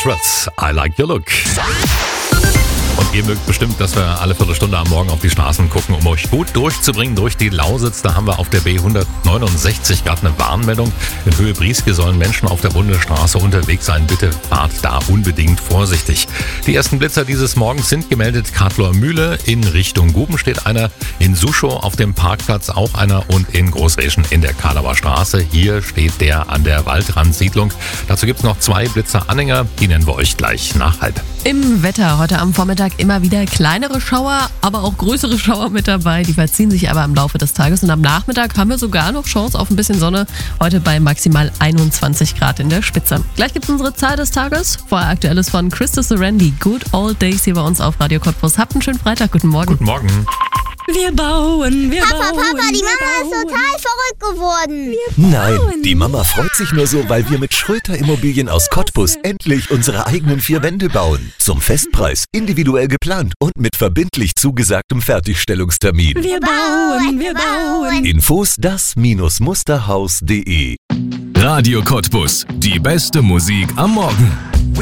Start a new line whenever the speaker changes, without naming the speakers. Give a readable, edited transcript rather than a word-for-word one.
Nitrous, I like your look. Und ihr mögt bestimmt, dass wir alle Viertelstunde am Morgen auf die Straßen gucken, um euch gut durchzubringen durch die Lausitz. Da haben wir auf der B169 gerade eine Warnmeldung. In Höhe Brieske sollen Menschen auf der Bundesstraße unterwegs sein. Bitte fahrt da unbedingt vorsichtig. Die ersten Blitzer dieses Morgens sind gemeldet. Kadlor Mühle in Richtung Guben steht einer. In Suschow auf dem Parkplatz auch einer. Und in Großreschen in der Kalauer Straße. Hier steht der an der Waldrandsiedlung. Dazu gibt es noch 2 Blitzer-Anhänger. Die nennen wir euch gleich nach halb.
Im Wetter heute am Vormittag immer wieder kleinere Schauer, aber auch größere Schauer mit dabei. Die verziehen sich aber im Laufe des Tages. Und am Nachmittag haben wir sogar noch Chance auf ein bisschen Sonne. Heute bei maximal 21 Grad in der Spitze. Gleich gibt es unsere Zahl des Tages. Vorher Aktuelles von Christus Serendi. Good Old Days hier bei uns auf Radio Cottbus. Habt einen schönen Freitag. Guten Morgen.
Guten Morgen.
Wir bauen.
Papa, die Mama ist total verrückt geworden.
Nein, die Mama freut sich nur so, weil wir mit Schröter Immobilien aus Cottbus endlich unsere eigenen 4 Wände bauen. Zum Festpreis, individuell geplant und mit verbindlich zugesagtem Fertigstellungstermin.
Wir bauen.
Infos das-musterhaus.de.
Radio Cottbus. Die beste Musik am Morgen.